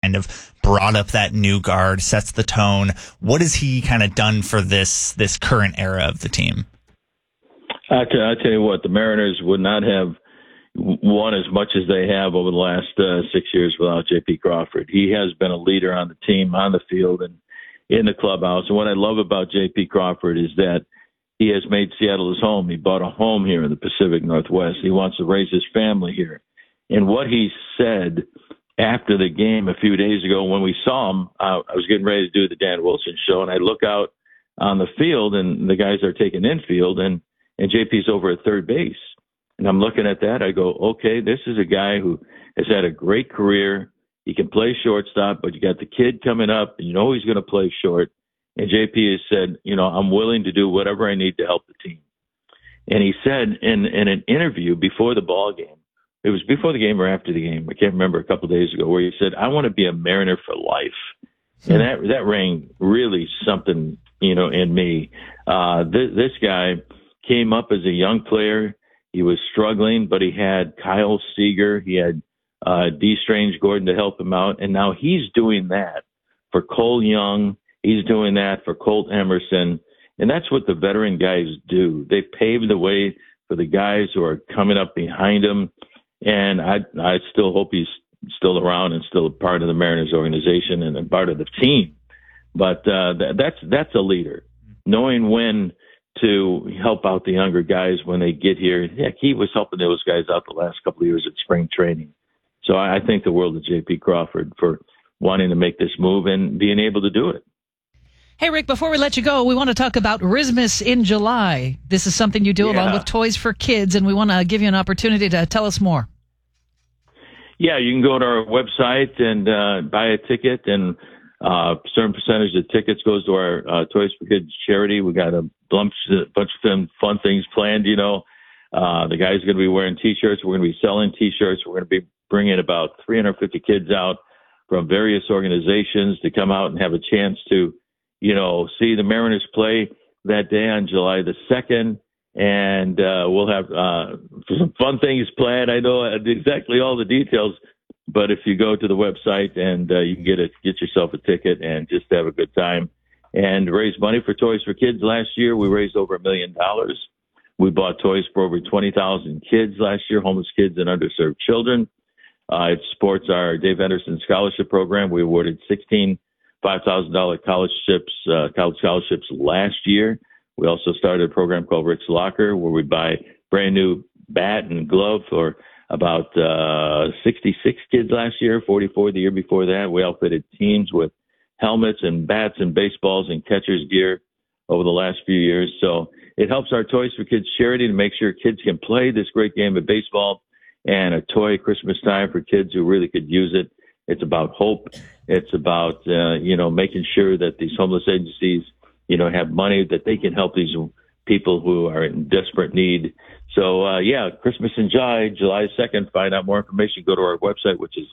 kind of brought up that new guard, sets the tone. What has he kind of done for this current era of the team? I tell you what, the Mariners would not have won as much as they have over the last 6 years without J.P. Crawford. He has been a leader on the team, on the field, and in the clubhouse. And what I love about J.P. Crawford is that he has made Seattle his home. He bought a home here in the Pacific Northwest. He wants to raise his family here. And what he said after the game a few days ago when we saw him, I was getting ready to do the Dan Wilson show, and I look out on the field, and the guys are taking infield, and JP's over at third base. And I'm looking at that. I go, okay, this is a guy who has had a great career. He can play shortstop, but you got the kid coming up, and you know he's going to play short. And JP has said, I'm willing to do whatever I need to help the team. And he said in an interview before the ball game, it was before the game or after the game, I can't remember, a couple of days ago, where he said, I want to be a Mariner for life. And that rang really something, in me. This guy came up as a young player. He was struggling, but he had Kyle Seager. He had D. Strange Gordon to help him out. And now he's doing that for Cole Young. He's doing that for Colt Emerson. And that's what the veteran guys do. They pave the way for the guys who are coming up behind him. And I still hope he's still around and still a part of the Mariners organization and a part of the team. But that's a leader, knowing when to help out the younger guys when they get here. Heck, he was helping those guys out the last couple of years at spring training. So I think the world of J.P. Crawford for wanting to make this move and being able to do it. Hey, Rick, before we let you go, we want to talk about Rismas in July. This is something you do along with Toys for Kids, and we want to give you an opportunity to tell us more. Yeah, you can go to our website and buy a ticket, and a certain percentage of tickets goes to our Toys for Kids charity. We got a bunch of fun things planned. The guys are going to be wearing T-shirts. We're going to be selling T-shirts. We're going to be bringing about 350 kids out from various organizations to come out and have a chance to, see the Mariners play that day on July the 2nd. And we'll have some fun things planned. I know exactly all the details, but if you go to the website and you can get yourself a ticket and just have a good time and raise money for Toys for Kids. Last year, we raised over $1 million. We bought toys for over 20,000 kids last year, homeless kids and underserved children. It supports our Dave Henderson Scholarship Program. We awarded 16 $5,000 college scholarships last year. We also started a program called Rick's Locker, where we buy brand new bat and glove for about 66 kids last year, 44 the year before that. We outfitted teams with helmets and bats and baseballs and catcher's gear over the last few years. So it helps our Toys for Kids charity to make sure kids can play this great game of baseball, and a toy Christmas time for kids who really could use it. It's about hope. It's about, making sure that these homeless agencies, have money that they can help these people who are in desperate need. So, Christmas in July 2nd. Find out more information. Go to our website, which is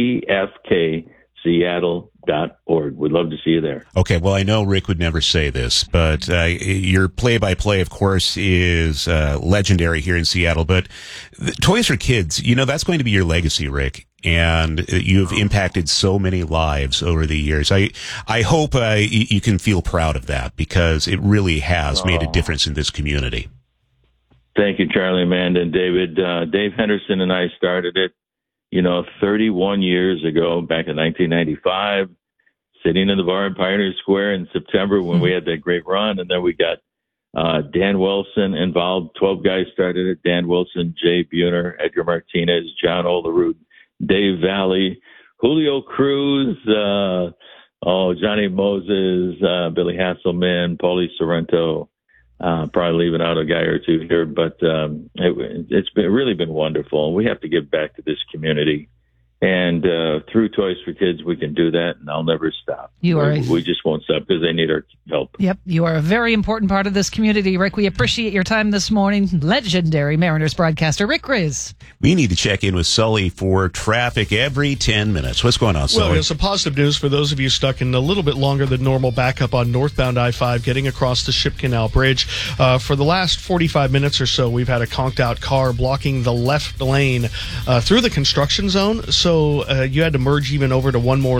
tfkseattle.org. We'd love to see you there. Okay, well, I know Rick would never say this, but your play-by-play, of course, is legendary here in Seattle. But Toys for Kids, that's going to be your legacy, Rick. And you've impacted so many lives over the years. I hope you can feel proud of that, because it really has made a difference in this community. Thank you, Charlie, Amanda, and David. Dave Henderson and I started it, 31 years ago, back in 1995, sitting in the bar in Pioneer Square in September when we had that great run. And then we got Dan Wilson involved. 12 guys started it. Dan Wilson, Jay Buhner, Edgar Martinez, John Olerud, Dave Valley, Julio Cruz, Johnny Moses, Billy Hasselman, Paulie Sorrento. Probably leaving out a guy or two here, but it's really been wonderful. We have to give back to this community. And through Toys for Kids, we can do that, and I'll never stop. We just won't stop because they need our help. Yep, you are a very important part of this community, Rick. We appreciate your time this morning. Legendary Mariners broadcaster, Rick Rizzs. We need to check in with Sully for traffic every 10 minutes. What's going on, Sully? Well, some positive news for those of you stuck in a little bit longer than normal backup on northbound I-5 getting across the Ship Canal Bridge. For the last 45 minutes or so, we've had a conked-out car blocking the left lane through the construction zone. So you had to merge even over to one more